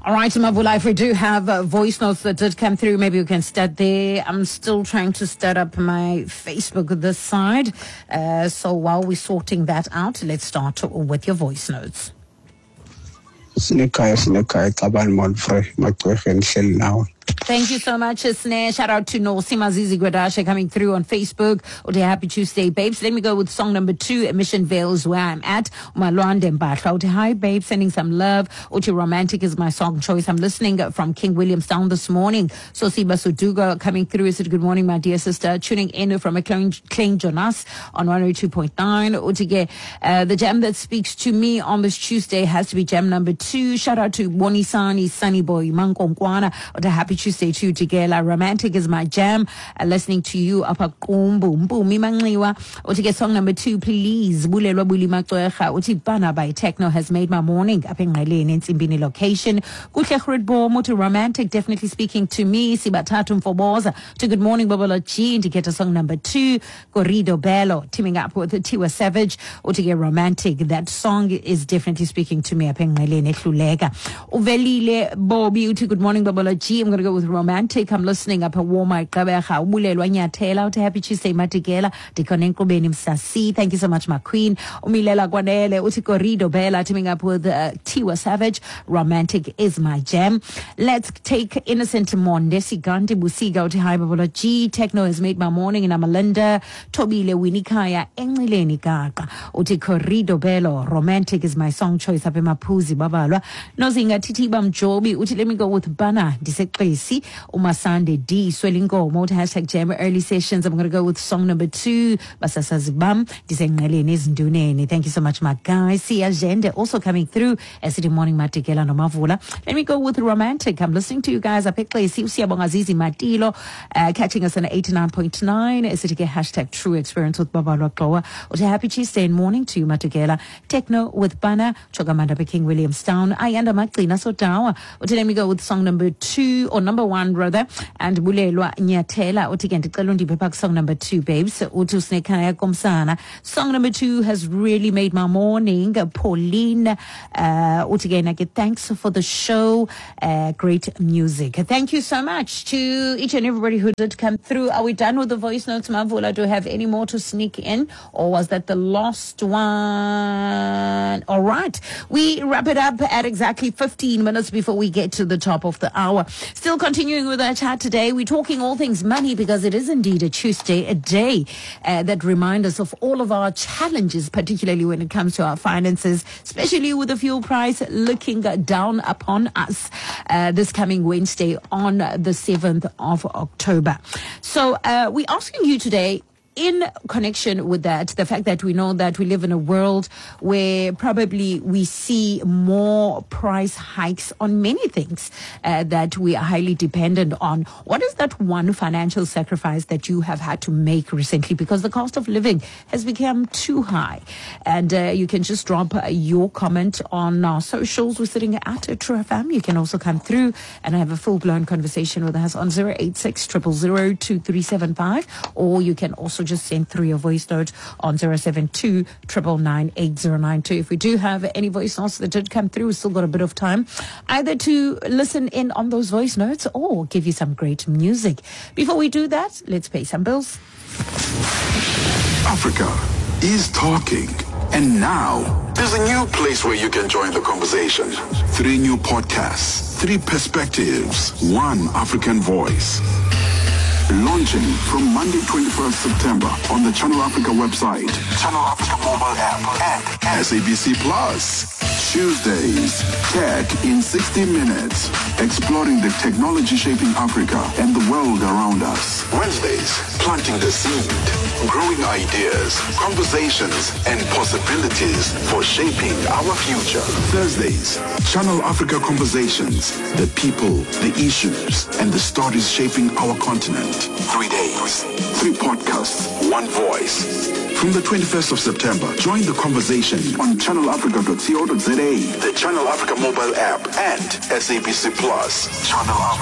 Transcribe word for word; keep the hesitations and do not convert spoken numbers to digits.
All right, Mavula, if we do have uh, voice notes that did come through, maybe we can start there. I'm still trying to start up my Facebook this side. Uh, so while we're sorting that out, let's start with your voice notes. Thank you so much, Snare. Shout out to Nosi Mazizi Gwadashe coming through on Facebook. Ode happy Tuesday, babes. Let me go with song number two, Emission Veils, where I'm at. Malwande Mbahla. Ode hi, babe. Sending some love. Ode Romantic is my song choice. I'm listening from King Williamstown this morning. So Siba Suduga coming through. Is it good morning, my dear sister? Tuning in from a Klein Jonas on one oh two point nine. Ode uh, the jam that speaks to me on this Tuesday has to be jam number two. Shout out to Bonisani, Sunny Boy, Mankonkwana. Ode happy Tuesday to you together. Romantic is my jam. Uh, listening to you up a boom boom boom. Mimangliwa. Or to get song number two, please. Bulelwa Buli Makwecha. Uti Bana by Techno has made my morning. Up in Ngale in Tsimbini location. Kutlechred Bo Moto Romantic definitely speaking to me. Sibatatum for Boza. To good morning, Babala G. To get a song number two, Corrido Bello teaming up with Tiwa Savage. Or to get Romantic. That song is definitely speaking to me. Up in Ngale Netlulega. Uvelile Bobby. Uti good morning, Babala G. I'm gonna go with Romantic. I'm listening up a warm my Kabeha Bulelwa Nyatela out happy Tuesday Matigela Dekonenko Benim Sasi. Thank you so much, my queen. Umilela Guanele Utikorido Bella teaming up with uh, Tiwa Savage. Romantic is my jam. Let's take Innocent Monde Sigandi Busiga Uti Haibabola G. Techno has made my morning in Amalinda. Tobile Winikaya Engileni Gaga Utikorido Bello. Romantic is my song choice up in Mapuzi Babalwa. Nozinga Titibam Jobi Uti. Let me go with Bana Diseklesi. Uma Sunday D Swellingo Mode hashtag jam early sessions. I'm gonna go with song number two, Basasazibam, Disengale Niznduneni. Thank you so much, my guys. See Agenda also coming through as the morning Matikela no Mavula. Let me go with Romantic. I'm listening to you guys. I pick place Siabongazizi Matilo, uh, catching us on eighty-nine point nine. Is it hashtag true experience with Baba Rokoa. Or to happy Tuesday morning to you, Matikela. Techno with Bana, Chogamanda by King Williamstown. I end up Maklina Sotawa. Or to let me go with song number two or number one rather, and Bulelwa Nyatela Utigent Kalundi Pepak song number two, babes. Utu Snekaya Komsana. Song number two has really made my morning. Pauline uh Utigena, thanks for the show. Uh, great music. Thank you so much to each and everybody who did come through. Are we done with the voice notes, Mavula? Do you have any more to sneak in? Or was that the last one? All right. We wrap it up at exactly fifteen minutes before we get to the top of the hour. Still continuing with our chat today, we're talking all things money because it is indeed a Tuesday, a day uh, that reminds us of all of our challenges, particularly when it comes to our finances, especially with the fuel price looking down upon us uh, this coming Wednesday on the seventh of October. So uh, we're asking you today, in connection with that, the fact that we know that we live in a world where probably we see more price hikes on many things uh, that we are highly dependent on. What is that one financial sacrifice that you have had to make recently because the cost of living has become too high? And uh, you can just drop uh, your comment on our socials. We're sitting at a True F M. You can also come through and have a full-blown conversation with us on zero eight six, zero zero zero, two three seven five, or you can also just send through your voice note on zero seven two, nine nine nine, eight zero nine two. If we do have any voice notes that did come through, we've still got a bit of time either to listen in on those voice notes or give you some great music. Before we do that, let's pay some bills. Africa is talking. And now, there's a new place where you can join the conversation. Three new podcasts, three perspectives, one African voice. Launching from Monday, twenty-first September on the Channel Africa website, Channel Africa mobile app, and S A B C Plus. Tuesdays, Tech in sixty minutes, exploring the technology shaping Africa and the world around us. Wednesdays, planting the seed, growing ideas, conversations, and possibilities for shaping our future. Thursdays, Channel Africa Conversations, the people, the issues, and the stories shaping our continent. Three days, three podcasts, one voice. From the twenty-first of September, join the conversation on channel africa dot co dot za, the Channel Africa mobile app, and S A B C Plus. Channel Africa.